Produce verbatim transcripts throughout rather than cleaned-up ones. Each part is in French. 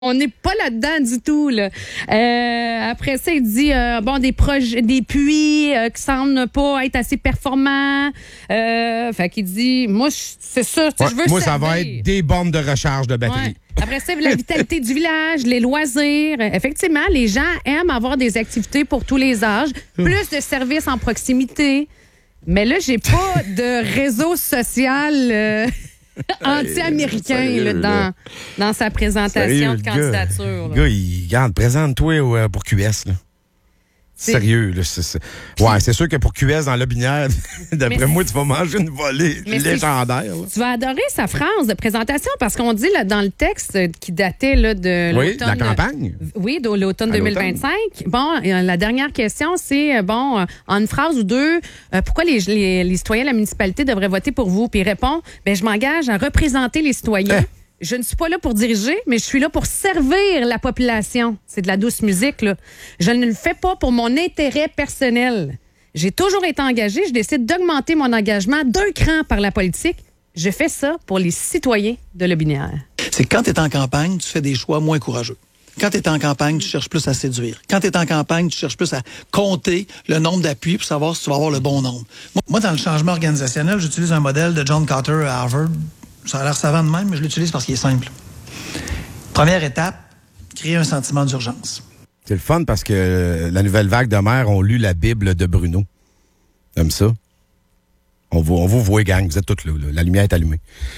On n'est pas là-dedans du tout. Là. Euh, après ça, il dit euh, bon des projets, des puits euh, qui semblent ne pas être assez performants. Euh, fait qu'il dit moi c'est ça. Ouais, Je veux moi, servir. Ça va être des bornes de recharge de batterie. Ouais. Après ça, la vitalité du village, les loisirs. Effectivement, les gens aiment avoir des activités pour tous les âges, plus de services en proximité. Mais là, j'ai pas de réseau social. Euh, anti-américain Sérieux, là, là. dans, dans sa présentation Sérieux, de le candidature. Gars, là. le gars, il garde, présente-toi euh, pour Q S. Là. C'est- Sérieux, là. C'est, c'est... Ouais, c'est sûr que pour Q S dans la binière, d'après Mais moi, tu vas manger une volée Mais c'est- légendaire. là. Tu vas adorer sa phrase de présentation parce qu'on dit là, dans le texte euh, qui datait là, de Oui, l'automne. la campagne. Oui, de l'automne À deux mille vingt-cinq. Bon, euh, la dernière question, c'est, euh, bon, euh, en une phrase ou deux, euh, pourquoi les, les, les citoyens de la municipalité devraient voter pour vous? Puis il répond, ben, je m'engage à représenter les citoyens. Hein? Je ne suis pas là pour diriger, mais je suis là pour servir la population. C'est de la douce musique, là. Je ne le fais pas pour mon intérêt personnel. J'ai toujours été engagée. Je décide d'augmenter mon engagement d'un cran par la politique. Je fais ça pour les citoyens de Lobinière. C'est que quand tu es en campagne, tu fais des choix moins courageux. Quand tu es en campagne, tu cherches plus à séduire. Quand tu es en campagne, tu cherches plus à compter le nombre d'appuis pour savoir si tu vas avoir le bon nombre. Moi, moi, dans le changement organisationnel, j'utilise un modèle de John Carter à Harvard. Ça a l'air savant de même, mais je l'utilise parce qu'il est simple. Première étape, créer un sentiment d'urgence. C'est le fun parce que la nouvelle vague de mer ont lu la Bible de Bruno. Comme ça. On vous, on vous voit, gang. Vous êtes tous là, là. La lumière est allumée.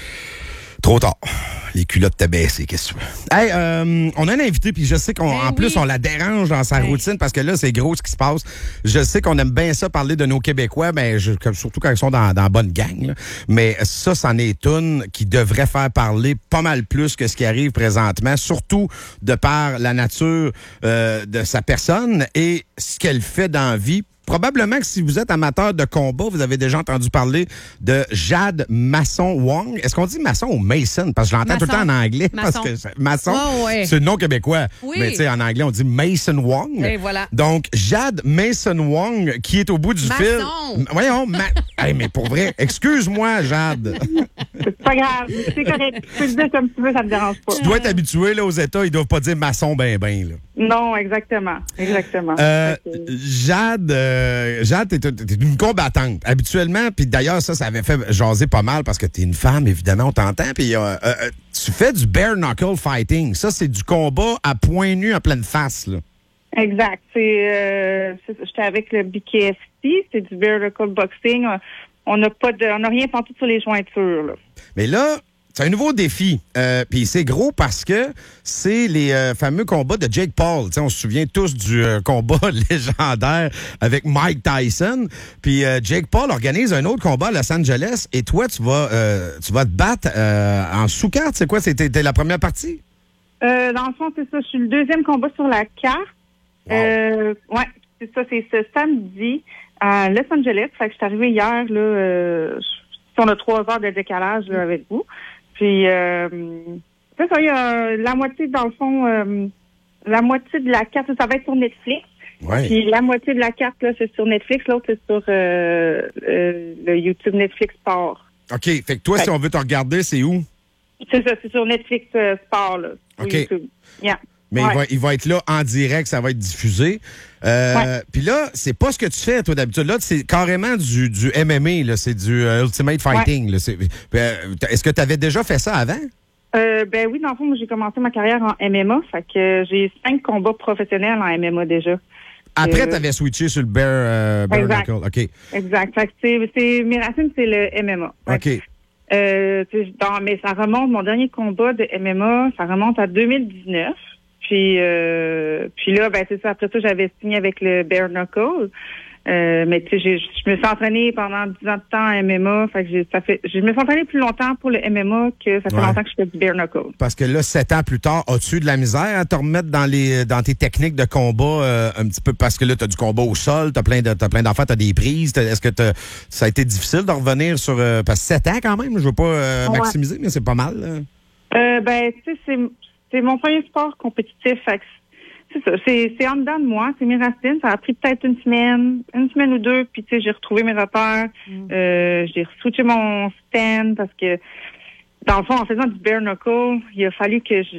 Trop tard. Les culottes t'as baissé, qu'est-ce que tu veux? Hey, euh, on a un invité, puis je sais qu'en Ben plus, oui. on la dérange dans sa Ben. routine parce que là, c'est gros ce qui se passe. Je sais qu'on aime bien ça, parler de nos Québécois, ben, je, comme- surtout quand ils sont dans, dans la bonne gang. là. Mais ça, c'en est une qui devrait faire parler pas mal plus que ce qui arrive présentement, surtout de par la nature euh, de sa personne et ce qu'elle fait dans la vie. Probablement que si vous êtes amateur de combat, vous avez déjà entendu parler de Jade Masson-Wong. Est-ce qu'on dit Masson ou Mason? Parce que je l'entends tout le temps en anglais. Masson. Parce que c'est- Masson, Oh, ouais. c'est le nom québécois. Oui. Mais tu sais, en anglais, on dit Mason-Wong. Et voilà. Donc, Jade Mason-Wong, qui est au bout du Masson. fil. M- Voyons, ma... hey, mais pour vrai, excuse-moi, Jade. C'est pas grave, c'est correct. Tu peux le dire comme tu veux, ça me dérange pas. Tu dois être habitué là, aux États, ils doivent pas dire maçon ben ben. Là. Non, exactement. Exactement. Euh, Fait que- Jade, euh, Jade, t'es, t'es une combattante. Habituellement, puis d'ailleurs, ça, ça avait fait jaser pas mal parce que t'es une femme, évidemment, on t'entend. Puis euh, euh, euh, tu fais du bare knuckle fighting. Ça, c'est du combat à point nu en pleine face. Là. Exact. C'est, euh, c'est- j'étais avec le B K F C, c'est du bare knuckle boxing. On n'a pas de, on n'a rien pantoute sur les jointures, là. Mais là, c'est un nouveau défi. Euh, puis c'est gros parce que c'est les euh, fameux combats de Jake Paul. T'sais, on se souvient tous du euh, combat légendaire avec Mike Tyson. Puis euh, Jake Paul organise un autre combat à Los Angeles. Et toi, tu vas, euh, tu vas te battre euh, en sous-carte. C'est quoi? C'était c'était la première partie? Euh, dans le fond, c'est ça. Je suis le deuxième combat sur la carte. Wow. Euh, ouais, c'est ça. C'est ce samedi à Los Angeles. Fait que je suis arrivée hier, là. Euh, je- on a trois heures de décalage là, avec vous. Puis, euh, c'est ça, il y a la moitié, dans le fond, euh, la moitié de la carte, ça va être sur Netflix. Oui. Puis la moitié de la carte, là, c'est sur Netflix. L'autre, c'est sur euh, euh, le YouTube Netflix Sport. OK. Fait que toi, Ouais. si on veut te regarder, c'est où? C'est ça, c'est sur Netflix euh, Sport, là, sur OK. YouTube. Yeah. Mais Ouais. il, va, il va être là en direct, ça va être diffusé. Euh, Ouais. Puis là, c'est pas ce que tu fais, toi, d'habitude. Là, c'est carrément du, du M M A, là. C'est du euh, Ultimate Fighting. Là. C'est- euh, Est-ce que tu avais déjà fait ça avant? Euh, ben oui, dans le fond, moi, j'ai commencé ma carrière en M M A. Fait que j'ai cinq combats professionnels en M M A déjà. Après, Euh, tu avais switché sur le bare, euh, bare Exact. knuckle. OK. Exact. Fait que c'est, c'est, mes racines, c'est le M M A. Fait OK. que, euh, tu sais, dans, mais ça remonte, mon dernier combat de M M A, ça remonte à deux mille dix-neuf. Puis, euh, puis là, ben c'est ça. Après ça, j'avais signé avec le bare knuckle. Euh, mais tu sais, j'ai- je me suis entraînée pendant dix ans de temps en M M A. Fait que j'ai, ça fait, je me suis entraînée plus longtemps pour le M M A que ça fait Ouais. longtemps que je fais du bare knuckle. Parce que là, sept ans plus tard, as-tu de la misère à te remettre dans les dans tes techniques de combat euh, un petit peu? Parce que là, tu as du combat au sol, tu as plein de t'as plein d'enfants, tu as des prises. T'as- Est-ce que t'as- ça a été difficile de revenir sur... euh, parce que sept ans quand même, je veux pas euh, Ouais. maximiser, mais c'est pas mal. là. Euh, ben, tu sais, c'est, c'est mon premier sport compétitif. Fait que c'est ça. C'est, c'est en dedans de moi. C'est mes racines. Ça a pris peut-être une semaine, une semaine ou deux. Puis, tu sais, j'ai retrouvé mes repères. Euh, j'ai switché mon stand parce que, dans le fond, en faisant du bare knuckle, il a fallu que je,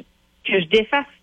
que je défasse